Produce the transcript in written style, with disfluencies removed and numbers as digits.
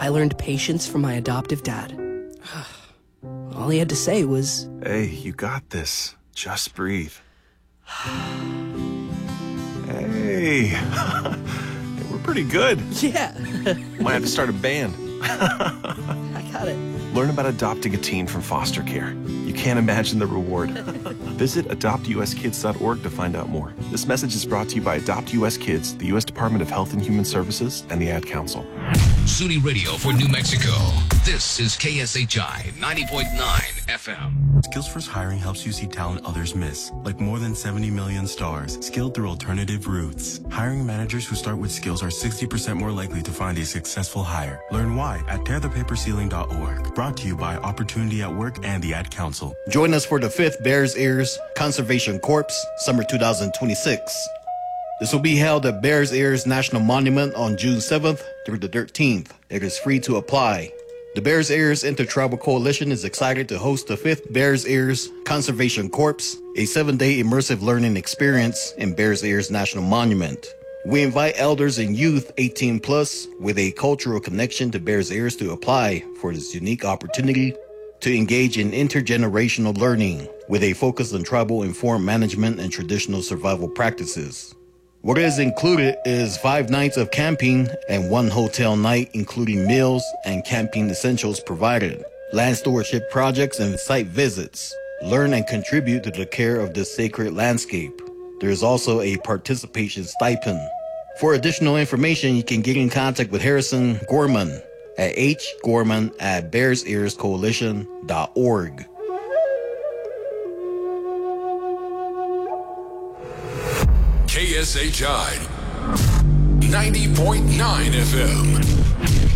I learned patience from my adoptive dad. All he had to say was, "Hey, you got this. Just breathe." Hey, we're pretty good. yeah, Might have to start a band. I got it. Learn about adopting a teen from foster care. You can't imagine the reward. Visit adoptuskids.org to find out more. This message is brought to you by Adopt US Kids, the U.S. Department of Health and Human Services, and the Ad Council. SUNY Radio for New Mexico. This is KSHI 90.9 FM. SkillsFirst Hiring helps you see talent others miss, like more than 70 million stars, skilled through alternative routes. Hiring managers who start with skills are 60% more likely to find a successful hire. Learn why at tearthepaperceiling.org. Brought to you by Opportunity at Work and the Ad Council. Join us for the 5th Bears Ears Conservation Corps, Summer 2026. This will be held at Bears Ears National Monument on June 7th through the 13th. It is free to apply. The Bears Ears Intertribal Coalition is excited to host the 5th Bears Ears Conservation Corps, a 7-day immersive learning experience in Bears Ears National Monument. We invite elders and youth 18 plus with a cultural connection to Bears Ears to apply for this unique opportunity to engage in intergenerational learning with a focus on tribal-informed management and traditional survival practices. What is included is 5 nights of camping and 1 hotel night, including meals and camping essentials provided, land stewardship projects and site visits. Learn and contribute to the care of this sacred landscape. There is also a participation stipend. For additional information, you can get in contact with Harrison Gorman at hgorman@bearsearscoalition.org. KSHI 90.9 FM.